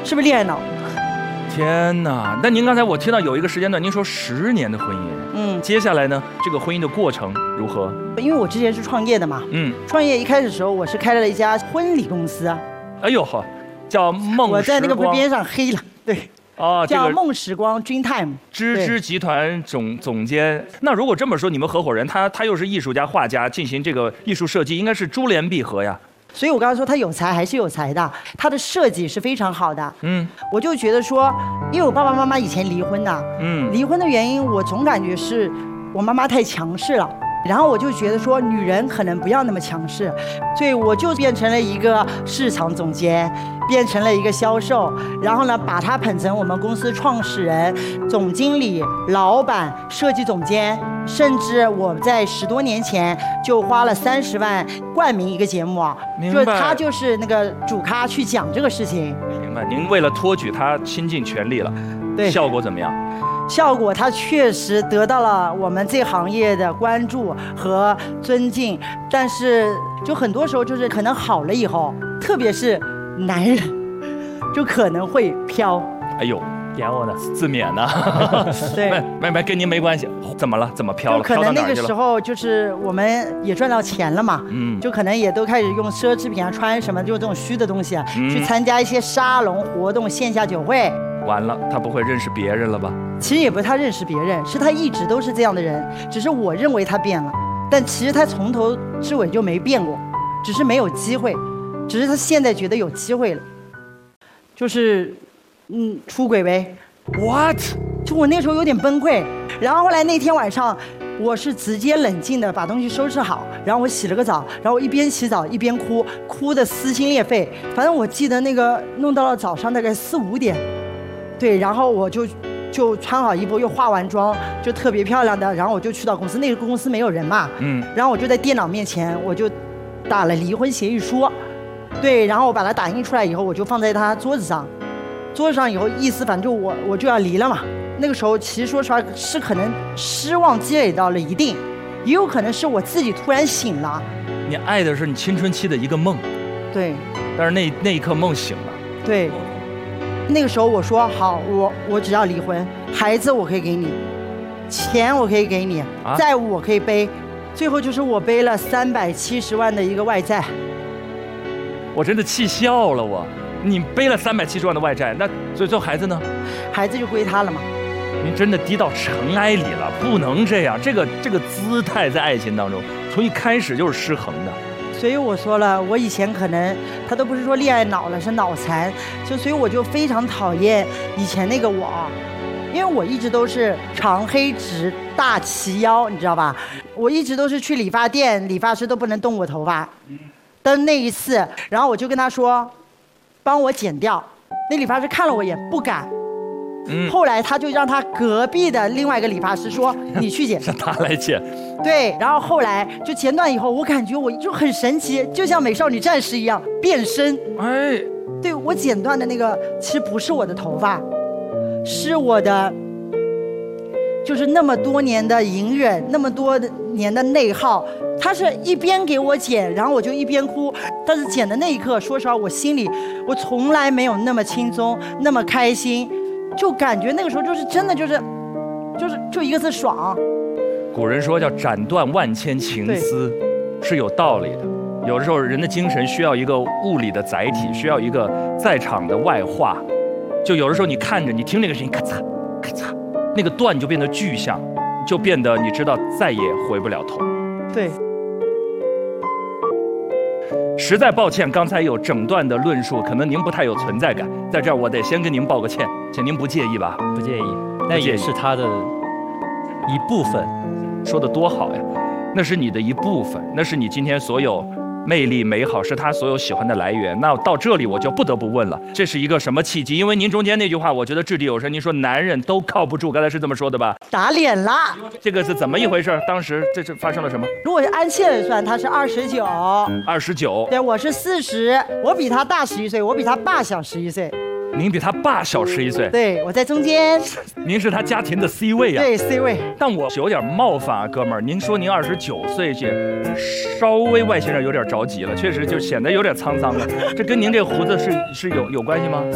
是不是恋爱脑？ 天哪！那您刚才我听到有一个时间段，您说10年的婚姻，接下来呢，这个婚姻的过程如何？ 因为我之前是创业的嘛，创业一开始的时候，我是开了一家婚礼公司啊。 哎呦呵，叫梦时光。 我在那个边上黑了，对。叫梦时光 Dream Time， 芝集团总监。那如果这么说，你们合伙人他又是艺术家、画家，进行这个艺术设计，应该是珠联璧合呀。 所以我刚才说他有才还是有才的，他的设计是非常好的。我就觉得说，因为我爸爸妈妈以前离婚的，离婚的原因我总感觉是我妈妈太强势了。然后我就觉得说，女人可能不要那么强势，所以我就变成了一个市场总监，变成了一个销售，然后呢，把她捧成我们公司创始人、总经理、老板、设计总监，甚至我在10多年前就花了30万冠名一个节目啊，就他就是那个主咖去讲这个事情。 明白，您为了托举他倾尽全力了，对，效果怎么样？ 效果它确实得到了我们这行业的关注和尊敬，但是就很多时候就是可能好了以后，特别是男人就可能会飘。 哎呦， 点我呢， 自勉呢。 对， 没跟您没关系。怎么了？怎么飘了？ 就可能那个时候就是我们也赚到钱了嘛，就可能也都开始用奢侈品啊、穿什么就这种虚的东西啊，去参加一些沙龙活动、线下酒会。 完了，他不会认识别人了吧？ 其实也不是他认识别人，是他一直都是这样的人，只是我认为他变了，但其实他从头至尾就没变过，只是没有机会，只是他现在觉得有机会了，就是出轨呗。 What？ 就我那时候有点崩溃，然后后来那天晚上，我是直接冷静的把东西收拾好，然后我洗了个澡，然后我一边洗澡一边哭，哭得撕心裂肺。反正我记得那个弄到了早上大概4、5点，对，然后我就穿好衣服，又化完妆，就特别漂亮的，然后我就去到公司，那个公司没有人嘛，然后我就在电脑面前，我就打了离婚协议书，对，然后我把它打印出来以后，我就放在他桌子上。 桌上以后意思，反正我就要离了嘛。那个时候其实说实话是可能失望积累到了一定，也有可能是我自己突然醒了。 你爱的是你青春期的一个梦， 对。 但是那一刻梦醒了。 对。那个时候我说好，我只要离婚，孩子我可以给你，钱我可以给你，债务我可以背，最后就是我背了370万的一个外债。 我真的气笑了我。 你背了370万的外债，那最后孩子呢？ 孩子就归他了嘛。 您真的低到尘埃里了，不能这样。这个姿态在爱情当中，从一开始就是失衡的。 所以我说了，我以前可能他都不是说恋爱脑了，是脑残。所以我就非常讨厌以前那个我，因为我一直都是长黑直大齐腰，你知道吧？我一直都是去理发店，理发师都不能动我头发。但那一次，然后我就跟他说。 帮我剪掉，那理发师看了我一眼，不敢。后来他就让他隔壁的另外一个理发师说：“你去剪。” 让他来剪。 对，然后后来就剪短以后，我感觉我就很神奇，就像美少女战士一样变身。 哎， 对我剪断的那个其实不是我的头发，是我的，就是那么多年的隐忍，那么多年的内耗。 他是一边给我剪，然后我就一边哭。但是剪的那一刻，说实话，我心里我从来没有那么轻松，那么开心，就感觉那个时候就是真的就一个字爽。 古人说叫斩断万千情丝，是有道理的。有的时候人的精神需要一个物理的载体，需要一个在场的外化。就有的时候你看着你听那个声音，咔嚓咔嚓，那个段就变得具象，就变得你知道再也回不了头。 对。 实在抱歉，刚才有整段的论述，可能您不太有存在感，在这儿我得先跟您报个歉，请您不介意吧？ 不介意，那也是他的一部分。 说得多好呀，那是你的一部分，那是你今天所有魅力美好，是他所有喜欢的来源。那到这里我就不得不问了，这是一个什么契机？因为您中间那句话，我觉得掷地有声。您说男人都靠不住，刚才是这么说的吧？ 打脸了， 这个是怎么一回事？当时这发生了什么？ 如果是按现在算，他是29。 29。 对，我是40，我比他大11岁，我比他爸小11岁。 您比他爸小11岁， 对，我在中间。 您是他家庭的 C 位啊？ 对 ，C 位。 但我有点冒犯啊，哥们儿，您说您29岁，这稍微外形上有点着急了，确实就显得有点沧桑了。这跟您这胡子是有关系吗？